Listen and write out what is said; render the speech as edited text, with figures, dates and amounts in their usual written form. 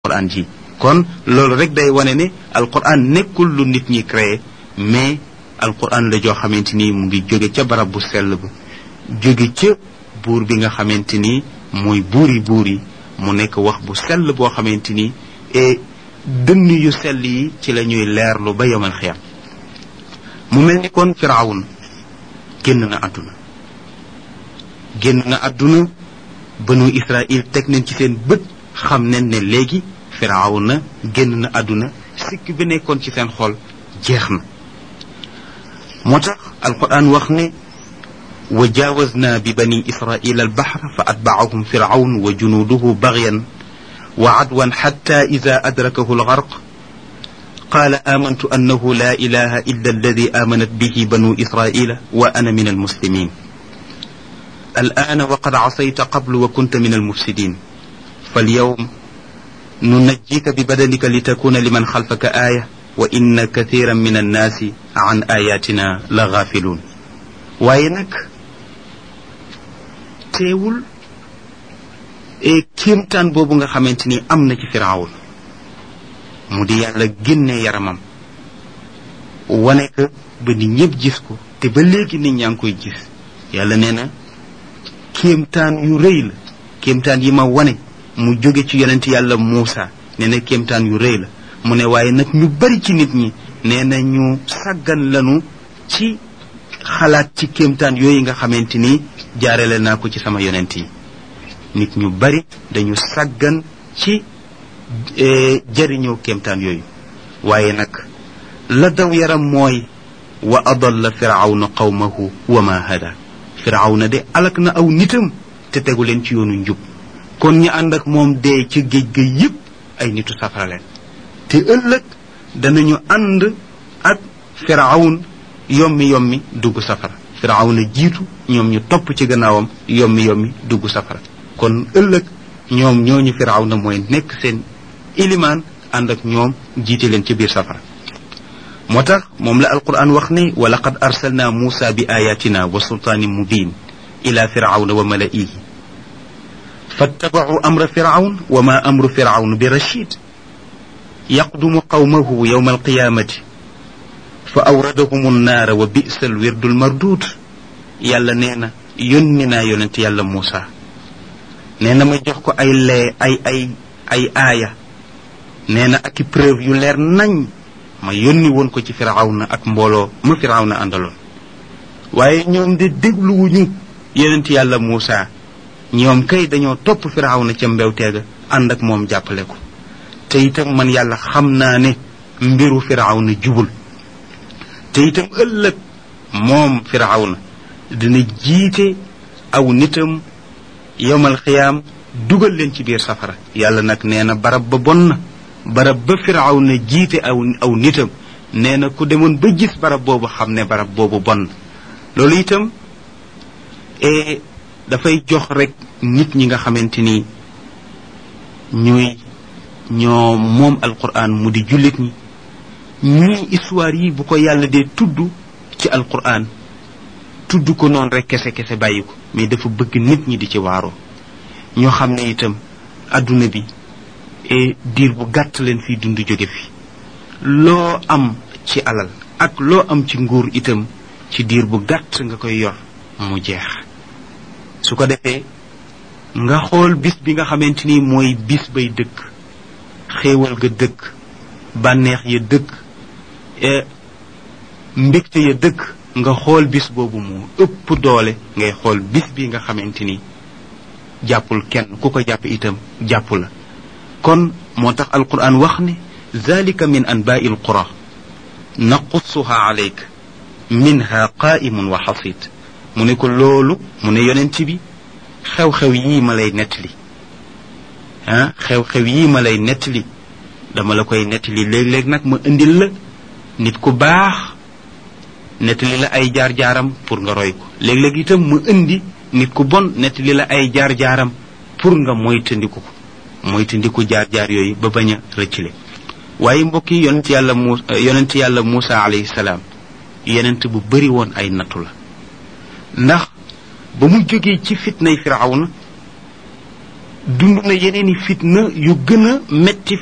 alquran ji kon loolu rek day wane ne alquran nekkul lu nit ñi créé mais alquran la joo xamante ni mu ngi jóge ca barab bu sell ba jóge ca buur bi nga xamante ni mooy buur yi mu nekk wax bu sell boo xamante ni et dënn yu sell yi ci la ñuy leerlu ba yomal xiyam mu mel ni kon firawun génn na àdduna banu Israël teg nañ ci seen bët xam nañ ne léegi firawna génn na àdduna sikk bi nekkoon ci seen xol jeex na moo tax alquran wax ne wa jaawazna bi bani israila albahra fa atba'ahum firawn wa junuduhu baghyan wa adwan hatta idha adrakahu algharq qala amantu annahu la ilaha illa alladhi amanat bihi banu israila wa ana min almuslimin الآن وقد عصيت قبل وكنت من المفسدين فاليوم ننجيك ببدنك لتكون لمن خلفك آية وإن كثيرا من الناس عن آياتنا لغافلون وينك teewul kéemtaan boobu nga xamante ni am na ci firawun mu di yàlla génne yaramam wane ko ba nit ñëpp gis ko te ba léegi nit ñaa ngi koy gis yàlla nee na kéemtaan yu rëy la kéemtaan yi ma wane mu jóge ci yonent yàlla Muusa nee na kéemtaan yu rëy la mu ne waaye nag ñu bari ci nit ñi nee na ñu sàggan lanu ci xalaat ci kéemtaan yooyu nga xamante ni jaarale naa ko ci sama yonent yi nit ñu bari dañu sàggan ci jëriñoo kéemtaan yooyu waaye nag la daw yaram mooy wa adalla firawna qawmahu wa ma hada firawna de alak na aw nitam te tegu leen ci yoonu njub kon ñi ànd ak moom dee ci géej ga yépp ay nitu safara leen te ëllëg danañu ànd ak firawn yommi dugg safara firawna jiitu ñoom ñu topp ci gannaawam yommi dugg safara kon ëllëg ñoom ñooñu firawna mooy nekk seen ilimaan ànd ak ñoom jiite leen ci biir safara moo tax moom la alquran wax ne wa laqad arsalna muusa bi ayatina wa sultaanin mubin ila firawna wa mala'ihi fattaba'u amra firawn wa ma amru firawn bi rashid yaqdumu qawmahu yawma alqiyamati fa awradahum annaara wa bi'sa alwirdu almardud yàlla nee na yónni naa yonent yàlla Muusa nee na ma jox ko ay aaya nee na ak i preuve yu leer nañ ma yónni woon ko ci firawna ak mbooloo ma firawna àndaloon waaye ñoom de dégluwuñu yonent yàlla Muusa ñoom kay dañoo topp firawna ca mbewteega ànd ak moom jàppale ko te itam man yàlla xam naa ne mbiru firawna jubul te itam ëllëg moom firawna dina jiite aw nitam yowmal xiyaam dugal leen ci biir safara yàlla nag nee na barab ba bon na barab ba firawna jiite aw nitam nee na ku demoon ba gis barab boobu xam ne barab boobu bon loolu itam dafay jox rek nit ñi nga xamante ni ñoo moom alquran mu di jullit ñii histoire yi bu ko yàlla dee tudd ci alquran tudd ko noonu rek kese bàyyi ko mais dafa bëgg nit ñi di ci waaroo ñoo xam ne itam adduna bi diir bu gàtt leen fii dund jóge fi loo am ci alal ak loo am ci nguur itam ci diir bu gàtt nga koy yor mu jeex su ko defee nga xool bis bi nga xamante ni mooy bis bay dëkk xéewal ga dëkk bànneex ya dëkk mbégte ya dëkk nga xool bis boobu moo ëpp doole ngay xool bis bi nga xamante ni jàppul kenn ku ko jàpp itam jàpp la kon moo tax alquran wax ne zalika min anba'i alqura naqussuha alayk minha qa'imun wa hasid mu ne ko loolu mu ne yonent bi xew-xew yii ma lay nettali xew-xew yii ma lay nettali dama la koy nettali léeg-léeg nag ma indil la nit ku baax nettali la ay jaar-jaaram pour nga roy ko léeg-léeg itam ma indi nit ku bon nettali la ay jaar-jaaram pour nga moytandiku jaar-jaar yooyu ba bañ a rëccile waaye mbokk yi yonent yàlla Muusa alayhi salaam yonent bu bari woon ay nattu la ndax ba mu jógee ci fitnay firawna dund na yeneeni fitna yu gën a metti